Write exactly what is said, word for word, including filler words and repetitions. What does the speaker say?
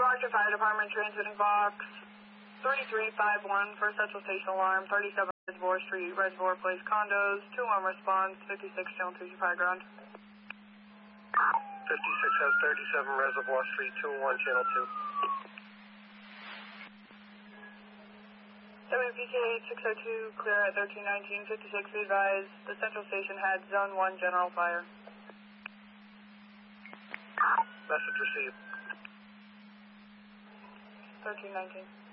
Archer Fire Department transmitting box thirty-three five one for Central Station Alarm, thirty-seven Reservoir Street, Reservoir Place Condos, two one response, fifty-six Channel two Fire Ground. fifty-six has thirty-seven Reservoir Street, two one Channel two. W P K six oh two, clear at thirteen nineteen, fifty-six, be advised, the Central Station had Zone one General Fire. Message received. thirteen nineteen.